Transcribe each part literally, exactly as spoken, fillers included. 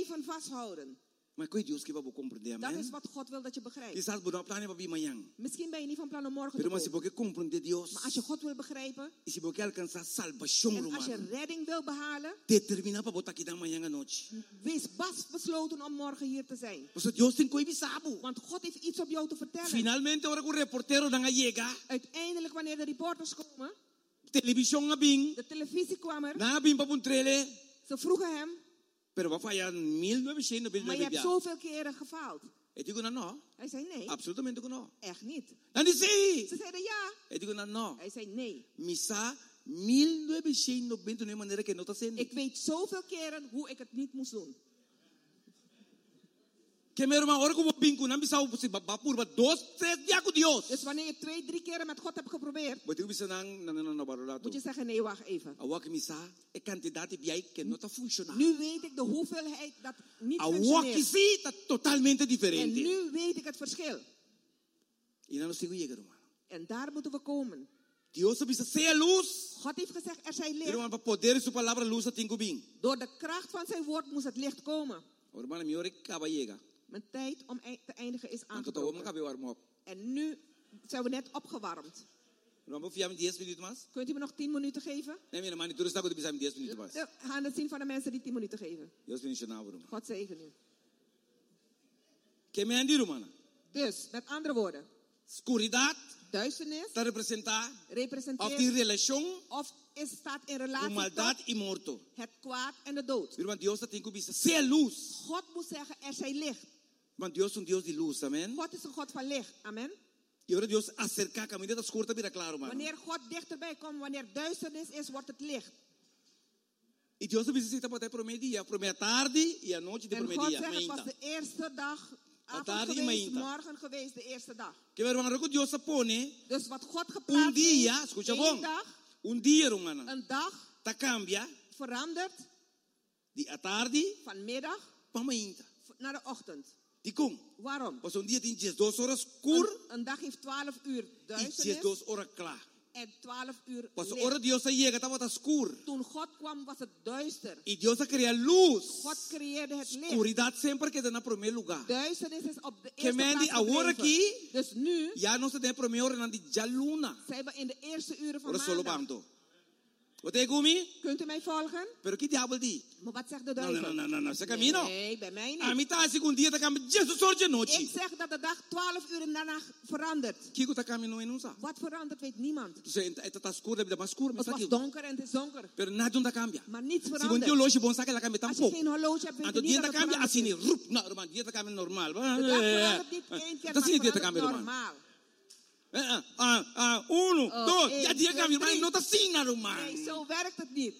blijven vasthouden. Mas coi Deus que vai compreender, Dat is amen. wat God wil dat je begrijpt. Quizás por não plane para vir amanhã. Misschien ben je niet van plan om morgen te Pero mas se komen. você compreender Deus, Maar als je God wil begrijpen e se você alcançar salvação, en als je romano, redding wil behalen, determina para botar aqui da manhã à noite. wees vastbesloten om morgen hier te zijn. Porque Deus tem coisa sabo. Want God heeft iets op jou te vertellen. Finalmente, ora que o reportero não chega, Uiteindelijk, wanneer de reporters komen, televisão a bing, de televisie kwam er, na bing para um trailer, ze vroegen hem, pero vai falhar mil novecentos mil maar je hebt novecentos. zoveel keren gefaald. Eu digo não, Hij zei nee, absolutamente não. echt niet. Não disse. Ze zeiden ja. Eu digo não. Hij zei nee. Misa mil novecentos noventa e nove maneira que não está sendo. Ik weet zoveel keren hoe ik het niet moest doen. Que meu irmão, ora que eu vou bing com não bisa se babur ba dos três dias com Deus. Dus wanneer je twee, drie keren met God hebt geprobeerd, Mas eu bisa nang nang nang nabarulato. moet je zeggen nee, wacht even. Awak misa é quantidade de que não está funcionando. Nu weet ik de hoeveelheid dat niet Awak functioneert. sim está totalmente En diferente. nu weet ik het verschil. E não sigo chega, irmão. En daar moeten we komen. Deus bisa ser a luz. God heeft gezegd, er zij licht. Irmão, para poder sua palavra luz tem que bing. Door de kracht van zijn woord moest het licht komen. Irmão, meu rek acaba chega. Mijn tijd om ei- te eindigen is Anto tawo aangebroken. acaba warm up. En nu zijn we net opgewarmd. Irmão, vou fiar dez minutos mais. Kunt u me nog tien minuten geven? Nee, minha mãe, tu está com bisa dez minutos mais. We gaan het zien van de mensen die tien minuten geven. Deus bendicionava, irmão. God zegen u. Que me andi, irmão. Dus, met andere woorden, Escuridade duisternis está representar of die representeert relação of is, staat in com relatie maldade tot e morto. het kwaad en de dood. Irmão, Deus tem que bisa ser luz. God moet zeggen, er zij licht. Want Deus é um Deus de luz, amém? God is een God van licht. Amen. E ora Deus acercar a caminho da escura vira claro, mano. Wanneer God dichterbij komt, wanneer duisternis is, wordt het licht. E Deus visita para pro meio dia, pro meia tarde e a noite de En pro meio God dia, zegt, het was meia. de eerste dag, avond tarde e geweest, meia. morgen geweest, de eerste dag. Que meu irmão, que Deus põe Dus wat God um geplaatst dia, heeft, escuta één bom, dag, um dia, irmão, een dag tá cambia verandert de a tarde van middag para meia. naar de ochtend. De como? Waarom? Pois um dia tem dezesseis horas escuro Een, een dag heeft twaalf uur e duisternis dezesseis horas claro. en twaalf uur Pois a licht. hora Deus chega estava escuro. Toen God kwam was het duister. E Deus a criar luz. God creëerde het licht. Escuridade sempre queda na primeiro lugar. Duisternis is op de Que eerste mendi plaats agora gebleven. aqui, Dus nu já não se tem primeiro hora na de já luna. zijn we in de eerste uren van Ora solo maandag. banto. Wat é comi? Kunt u mij volgen? Pero que diabo di? Maar wat zegt de Não, duivel? não, não, não, não. Você caminho? Nee, bij mij A niet. mim tá a segundo dia tá caminho Jesus hoje de Ik noite. zeg dat de dag twaalf uur daarna verandert. Kiko tá caminho não usa. Wat verandert weet niemand. Você tá tá escuro, deve mais escuro, mas Het tá was aqui. donker en het is donker. Pero nada não cambia. Maar niets Segundo verandert. dia hoje bom sabe que ela cambia tão Als je pouco. geen horloge hebt, weet je Ando niet dia dat tá het cambia assim, verandert. rup, não, irmão, dia tá caminho normal. De dag verandert niet één keer, Tá maar assim dia tá verandert caminho normal. normaal. Ah, ah, ah, uno, Oh, dois, één, já dia twee, cambia, mas drie. não tá assim, normal. Nee, zo werkt het niet.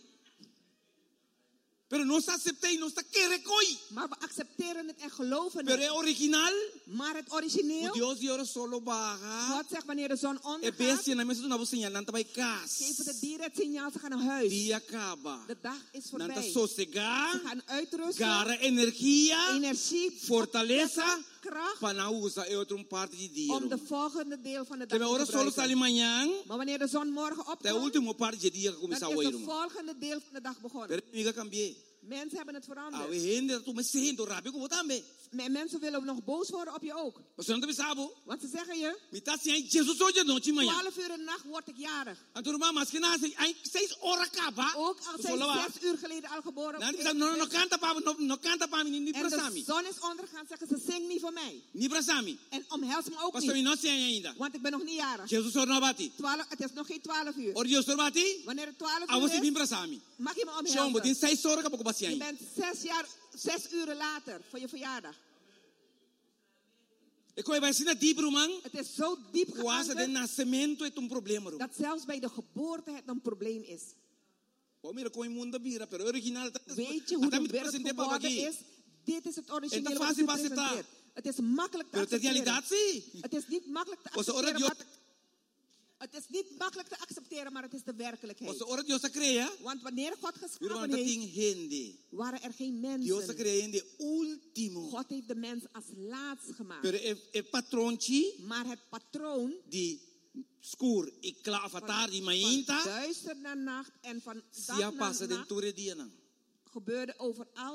Pero nós aceitei, nós tá querer coi. Maar we accepteren het en geloven Pero het. é original. Maar het O origineel, Deus de ora solo baja. God zegt wanneer de zon É ondergaat, bestia na mesa do novo sinal, não tá vai cas. geven de dieren het signaal, ze gaan naar huis. Dia acaba. De dag is Não tá voorbij. Ze sossegar, gaan uitrusten, gara energia, energie, fortaleza, kracht, para não usar é outra parte de dia. om de volgende deel van de dag Que te ora solo sai gebruiken. manhã, Maar wanneer de zon morgen até a opkomt, última parte de dia que dan começa a is ouvir. de volgende deel van de dag begonnen. Pero amiga cambiei. Mensen hebben het Ah, veranderd. we hende tu me sento rápido como também. En mensen willen nog boos worden op je ook. Você não te sabe? Want ze zeggen je, Me tá assim, Jesus hoje de noite manhã. twaalf uur in de nacht word ik jarig. Então, irmã, mas que nasce, aí seis horas acaba. Ook al zijn ze zes uur geleden al geboren. Não, não, não, não canta para, não, não canta para mim, nem para En de Sami. zon is ondergaan, zeggen ze, zing niet voor mij. Nem para Sami. En omhels me ook Pastor, niet, não sei ainda. want ik ben nog niet jarig. Jesus hoje não bate. twaalf, het is nog geen twaalf uur. Ora Jesus bate. Wanneer het twaalf Ah, você uur vem is, para Sami. mag je me Chombo, tem omhelzen. seis horas que pouco Je paciente. bent zes, jaar, zes uren later voor je verjaardag. E coi vai ser diep, irmão. Het is zo diep Quase de geankerd nascimento é um problema, irmão. dat zelfs bij de geboorte het een probleem is. Oh, mira como o mundo vira, pero original tá. Weet je hoe Até de me wereld presentei para geworden aqui. is? Dit is het En originele dat wat fácil u para aceitar. presenteert. Het is makkelijk te Pero de accepteren. realidade sim. Het is niet makkelijk te Você ora accepteren. Deus, wat- Het is niet makkelijk te accepteren, maar het is de werkelijkheid. você ora Deus cria. Want wanneer God Irmão, geschapen tá heeft, tem gente. waren er geen Deus mensen. cria de último. God heeft de mens als laatst gemaakt. Pero é é patrônchi Maar het patroon de escuro e claro, van, tarde e van manhã, duister naar nacht en van se dag a passa naar dentro nacht de dia não. gebeurde overal